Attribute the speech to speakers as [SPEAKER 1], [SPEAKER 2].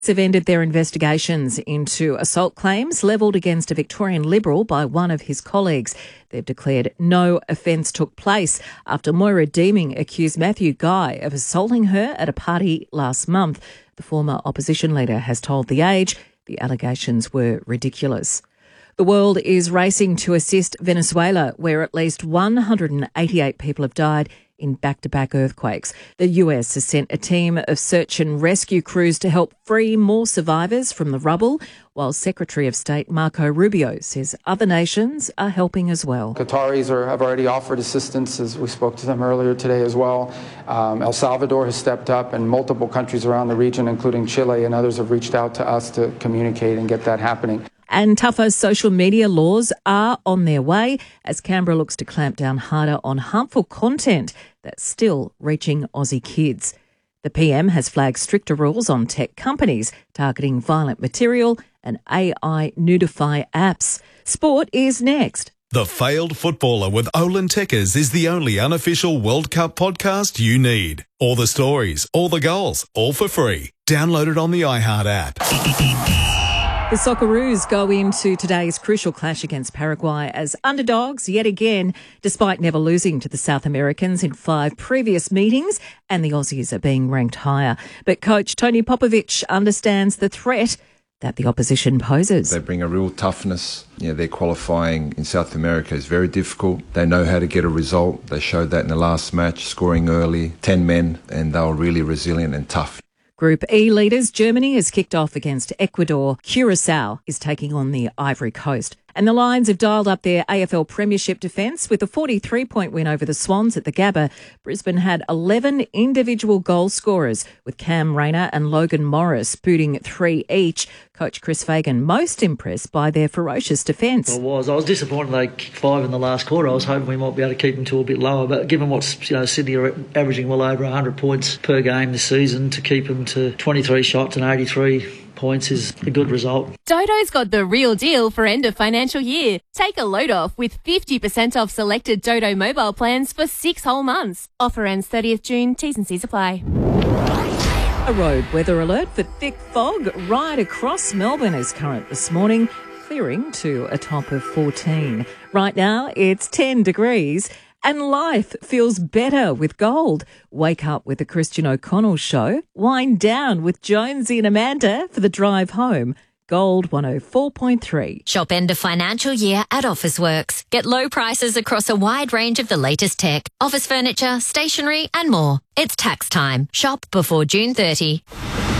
[SPEAKER 1] Have ended their investigations into assault claims levelled against a Victorian Liberal by one of his colleagues. They've declared no offence took place after Moira Deeming accused Matthew Guy of assaulting her at a party last month. The former opposition leader has told The Age the allegations were ridiculous. The world is racing to assist Venezuela, where at least 188 people have died in back-to-back earthquakes. The US has sent a team of search and rescue crews to help free more survivors from the rubble, while Secretary of State Marco Rubio says other nations are helping as well.
[SPEAKER 2] Qataris have already offered assistance, as we spoke to them earlier today as well. El Salvador has stepped up, and multiple countries around the region, including Chile and others, have reached out to us to communicate and get that happening.
[SPEAKER 1] And tougher social media laws are on their way as Canberra looks to clamp down harder on harmful content that's still reaching Aussie kids. The PM has flagged stricter rules on tech companies targeting violent material and AI nudify apps. Sport is next.
[SPEAKER 3] The Failed Footballer with Olin Tekkers is the only unofficial World Cup podcast you need. All the stories, all the goals, all for free. Download it on the iHeart app.
[SPEAKER 1] The Socceroos go into today's crucial clash against Paraguay as underdogs yet again, despite never losing to the South Americans in 5 previous meetings, and the Aussies are being ranked higher. But coach Tony Popovic understands the threat that the opposition poses.
[SPEAKER 4] They bring a real toughness. Their qualifying in South America is very difficult. They know how to get a result. They showed that in the last match, scoring early, 10 men, and they were really resilient and tough.
[SPEAKER 1] Group E leaders, Germany has kicked off against Ecuador. Curacao is taking on the Ivory Coast. And the Lions have dialed up their AFL Premiership defence with a 43-point win over the Swans at the Gabba. Brisbane had 11 individual goal scorers, with Cam Rayner and Logan Morris booting 3 each. Coach Chris Fagan most impressed by their ferocious defence.
[SPEAKER 5] I was disappointed they kicked 5 in the last quarter. I was hoping we might be able to keep them to a bit lower, but given what's Sydney are averaging well over 100 points per game this season, to keep them to 23 shots and 83 points is a good result.
[SPEAKER 6] Dodo's got the real deal for end of financial year. Take a load off with 50% off selected Dodo mobile plans for 6 whole months. Offer ends 30th June. T's and C's apply.
[SPEAKER 1] A road weather alert for thick fog right across Melbourne is current this morning, clearing to a top of 14. Right now it's 10 degrees. And life feels better with gold. Wake up with the Christian O'Connell Show. Wind down with Jonesy and Amanda for the drive home. Gold 104.3.
[SPEAKER 7] Shop end of financial year at Officeworks. Get low prices across a wide range of the latest tech, office furniture, stationery and more. It's tax time. Shop before June 30.